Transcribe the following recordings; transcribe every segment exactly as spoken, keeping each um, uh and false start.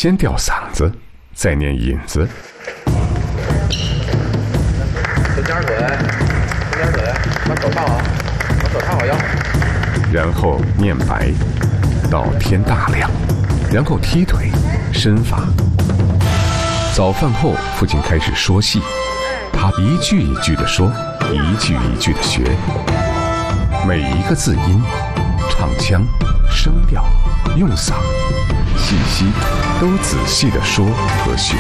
先吊嗓子，再念引子。 蹲点腿，蹲点腿，把手套好，把手套好腰。 然后念白，到天大亮，然后踢腿，身法。早饭后，父亲开始说戏，他一句一句地说，一句一句地学，每一个字音、唱腔、声调、用嗓、气息，都仔细地说和学。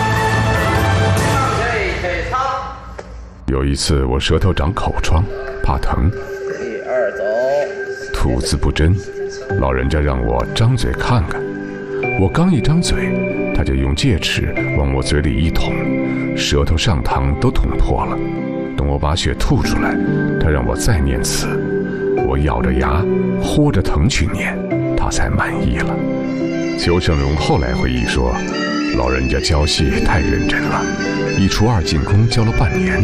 有一次我舌头长口疮，怕疼， 一二走， 吐字不真，老人家让我张嘴看看，我刚一张嘴，他就用戒尺往我嘴里一捅，舌头上膛都捅破了。等我把血吐出来，他让我再念词，我咬着牙豁着疼去念，他才满意了。裘盛戎后来回忆说，老人家教戏太认真了，一出二进宫教了半年。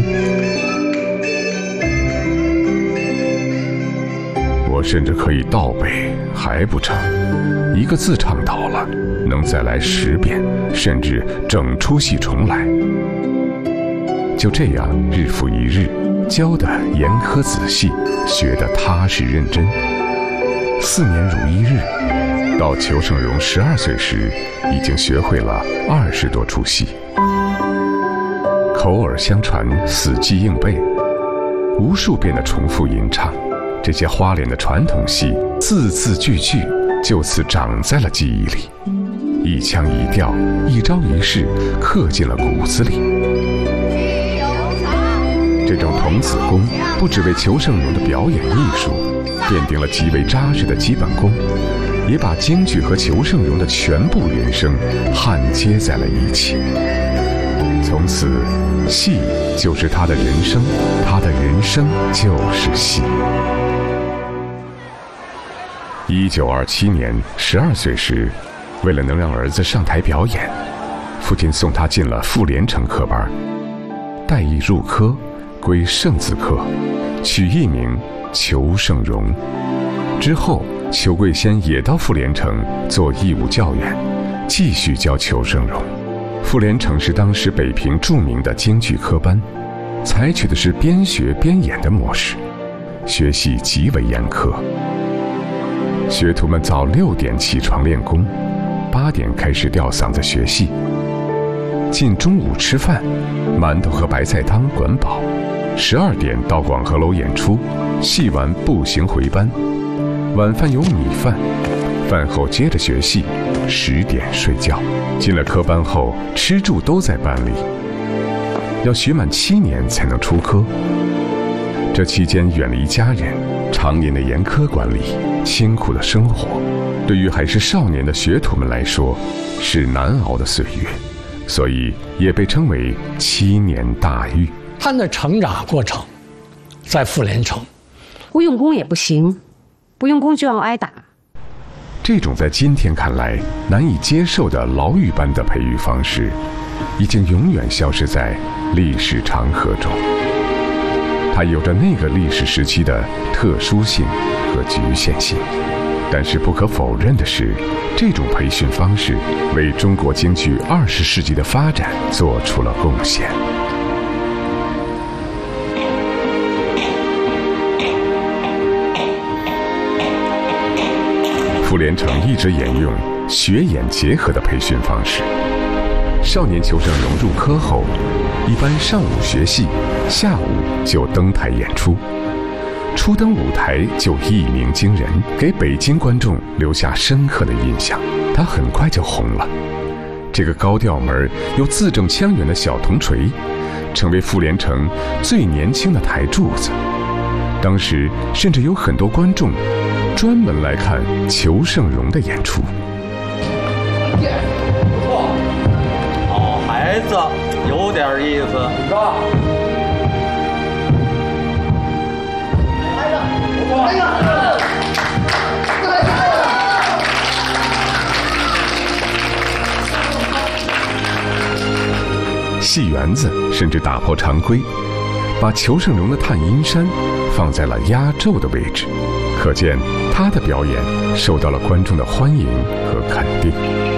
我甚至可以倒背，还不成，一个字唱倒了，能再来十遍，甚至整出戏重来。就这样日复一日，教得严苛仔细，学得踏实认真。四年如一日，到裘盛戎十二岁时，已经学会了二十多出戏。口耳相传，死记硬背，无数遍的重复吟唱，这些花脸的传统戏，字字句句就此长在了记忆里，一腔一调，一招一式，刻进了骨子里。这种童子功不只为裘盛戎的表演艺术奠定了极为扎实的基本功，也把京剧和裘盛戎的全部人生焊接在了一起。从此，戏就是他的人生，他的人生就是戏。一九二七年，十二岁时，为了能让儿子上台表演，父亲送他进了傅连城科班，待役入科，归圣字科，取艺名裘盛戎。之后，裘桂仙也到傅连城做义务教员，继续教裘盛戎。傅连城是当时北平著名的京剧科班，采取的是边学边演的模式，学习极为严苛。学徒们早六点起床练功，八点开始吊嗓子学戏。进中午吃饭，馒头和白菜汤管饱。十二点到广和楼演出，戏完步行回班。晚饭有米饭，饭后接着学戏，十点睡觉。进了科班后，吃住都在班里，要学满七年才能出科。这期间远离家人，常年的严苛管理，辛苦的生活，对于还是少年的学徒们来说，是难熬的岁月，所以也被称为七年大狱。 他的成长过程，在傅连城， 不用功也不行，不用功就要挨打。 这种在今天看来难以接受的牢狱般的培育方式，已经永远消失在历史长河中。它有着那个历史时期的特殊性和局限性，但是不可否认的是，这种培训方式为中国京剧二十世纪的发展做出了贡献。傅连城一直沿用学演结合的培训方式。少年裘盛戎入科后，一般上午学戏，下午就登台演出。初登舞台就一鸣惊人，给北京观众留下深刻的印象。他很快就红了。这个高调门又字正腔圆的小铜锤，成为傅连城最年轻的台柱子。当时甚至有很多观众专门来看裘盛戎的演出。 不错，好孩子，有点意思。是吧？孩子，不错，来个。 戏园子甚至打破常规，把裘盛戎的探阴山放在了压轴的位置，可见他的表演受到了观众的欢迎和肯定。